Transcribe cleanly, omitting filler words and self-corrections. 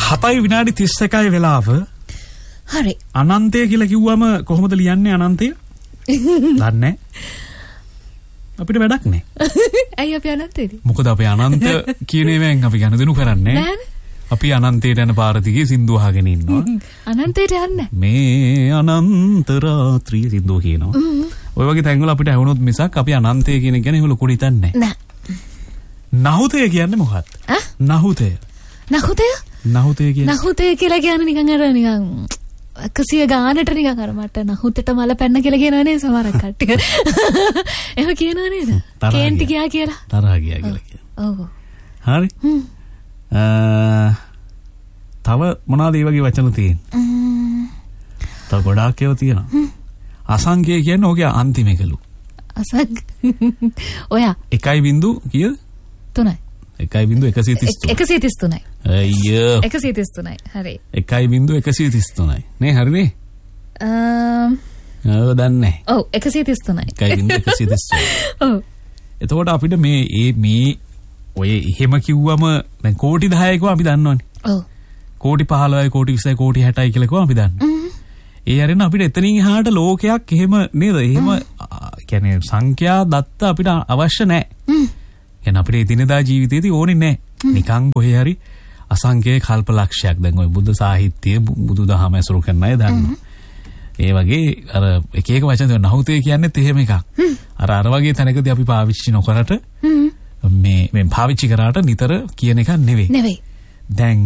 7 විනාඩි 31යි වෙලාව. හරි. අනන්තය කියලා කිව්වම කොහොමද ලියන්නේ අනන්තය? දන්නේ අපිට වැඩක් නෑ. ඇයි අපි අනන්තේද? මොකද අපි අනන්ත කියන ඒවාෙන් අපි ගනුදෙනු කරන්නේ නෑනේ. අපි අනන්තයට යන පාර දිගේ සින්දුව අහගෙන ඉන්නවා. අනන්තයට යන්නේ. මේ අනන්ත රාත්‍රිය සින්දුව කියනවා. ඔය වගේ තැන්වල අපිට ඇහුනොත් මිසක් අපි අනන්තය කියන එක ගැන එහෙම ලොකුට හිතන්නේ නෑ. නහුතය කියන්නේ මොකක්ද? නහුතය. නහුතය? නහුතය කියන්නේ නහුතය කියලා කියන්නේ නිකන් අර නිකන් 100 ගානට නිකන් අර මට නහුතට මල පැන්න කියලා කියනවනේ සමහරක් කට්ටිය. එහෙම කියනව නේද? කේන්ති ගියා කියලා. තරහ ගියා කියලා කියනවා. ඔව්. හරි. තව මොනවාද මේ වගේ වචන තියෙන්නේ? තව ගොඩාක් ඒවා තියෙනවා. අසංඛ්‍ය කියන්නේ ඕකේ අන්තිම එකලු. අසංඛ. ඔයා 1.0 කීයද? 3යි. 1.133. 133යි. අයියෝ. 133යි. හරි. 1.133යි. නේ හරිනේ? ඔව් දන්නේ. ඔව් 133යි. 1.133. ඔව්. එතකොට අපිට මේ ඔය එහෙම කිව්වම දැන් කෝටි 10යි කිව්වම අපි දන්නවනේ. ඔව්. කෝටි 15යි කෝටි 20යි කෝටි 60යි කියලා කිව්වම අපි දන්නවා. ඒ අරින්න අපිට එතනින් එහාට ලෝකයක් එහෙම නේද? එහෙම කියන්නේ සංඛ්‍යා දත්ත අපිට අවශ්‍ය නැහැ. කියන්නේ අපිට එදිනදා ජීවිතේදී ඕනේ නැහැ. නිකන් කොහේ හරි අසංඛ්‍ය කල්පලක්ෂයක් දැන් ওই බුද්ධ සාහිත්‍ය බුදුදහම ඇසුරු කරන අය දන්නවා. ඒ වගේ අර එක එක වචන නහුතේ කියන්නේත් එහෙම එකක්. අර වගේ තැනකදී අපි පාවිච්චි නොකරට මේ පාවිච්චි කරාට නිතර කියන එකක් නෙවෙයි. දැන්